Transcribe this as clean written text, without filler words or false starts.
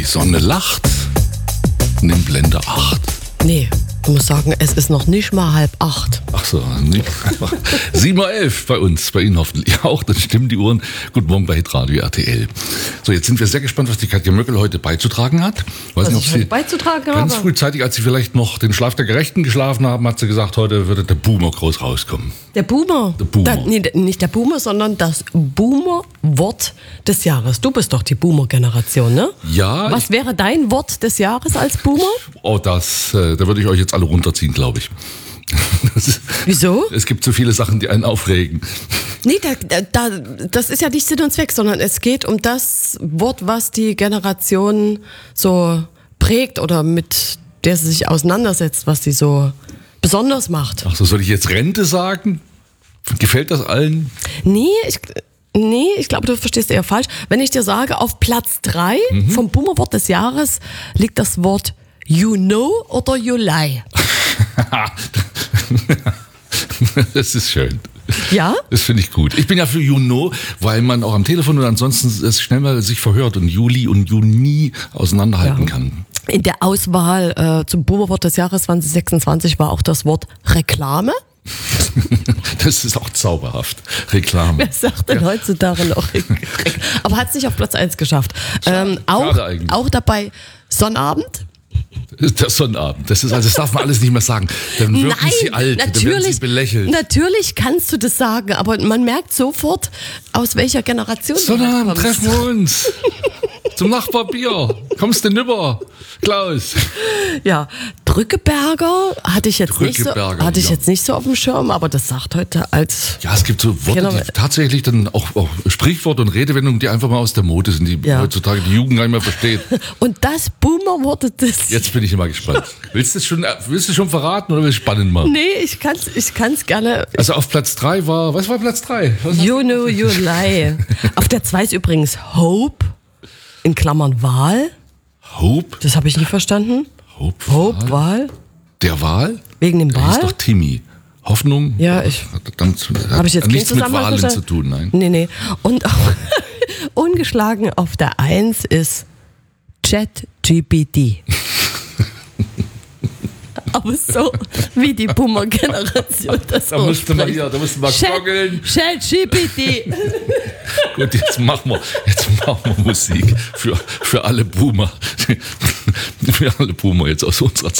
Sonne lacht. Nimm Blende 8. Nee, du musst sagen, es ist noch nicht mal 7:30. Ach so, nicht 7:11 Uhr bei uns, bei Ihnen hoffentlich auch. Dann stimmen die Uhren. Guten Morgen bei Hitradio RTL. So, jetzt sind wir sehr gespannt, was die Katja Möckel heute beizutragen hat. Was ich heute beizutragen ganz habe? frühzeitig, als sie vielleicht noch den Schlaf der Gerechten geschlafen haben, hat sie gesagt, heute würde der Boomer groß rauskommen. Der Boomer? Der Boomer. Nicht der Boomer, sondern das Boomer-Wort des Jahres. Du bist doch die Boomer-Generation, ne? Ja. Was wäre dein Wort des Jahres als Boomer? Oh, da würde ich euch jetzt alle runterziehen, glaube ich. Wieso? Es gibt so viele Sachen, die einen aufregen. Nee, das ist ja nicht Sinn und Zweck, sondern es geht um das Wort, was die Generation so prägt oder mit der sie sich auseinandersetzt, was sie so besonders macht. Ach so, soll ich jetzt Rente sagen? Gefällt das allen? Nee, ich glaube, du verstehst eher falsch. Wenn ich dir sage, auf Platz 3 vom Boomerwort des Jahres liegt das Wort you know oder you lie. Das ist schön. Ja? Das finde ich gut. Ich bin ja für you know, weil man auch am Telefon und ansonsten es schnell mal sich verhört und Juli und Juni auseinanderhalten kann. In der Auswahl zum Boomerwort des Jahres 2026 war auch das Wort Reklame. Das ist auch zauberhaft. Reklame. Wer sagt denn heutzutage noch Reklame? Aber hat es nicht auf Platz 1 geschafft. Auch dabei Sonnabend. Der Sonnabend. Das darf man alles nicht mehr sagen. Dann wirken sie alt, dann werden sie belächelt. Natürlich kannst du das sagen, aber man merkt sofort, aus welcher Generation Sonnabend, du kommst. treffen wir uns. Zum Nachbarbier. Kommst du rüber, Klaus? Ja, Drückeberger hatte ich jetzt nicht so auf dem Schirm, aber das sagt heute als... Ja, es gibt so Worte, die tatsächlich dann auch Sprichworte und Redewendungen, die einfach mal aus der Mode sind, die heutzutage die Jugend gar nicht mehr versteht. Und das Boomerwort des... Jetzt bin ich immer gespannt. Willst du schon verraten oder willst du spannend machen? Nee, ich kann's gerne. Also auf Platz 3 was war Platz 3? You know, you lie. Auf der 2 ist übrigens Hope, in Klammern Wahl. Hope? Das habe ich nie verstanden. Hope, Wahl? Der Wahl? Wegen dem Der Wahl? hieß doch Timmy. Hoffnung? Ja, habe ich jetzt nichts mit Wahlen zu tun, nein. Nee. Und auch ungeschlagen auf der 1 ist ChatGPT. Aber so wie die Boomer-Generation das Da musst du mal goggeln. ChatGPT. Gut, jetzt machen wir Musik für alle Boomer. Für alle Boomer jetzt aus unserer Zeit.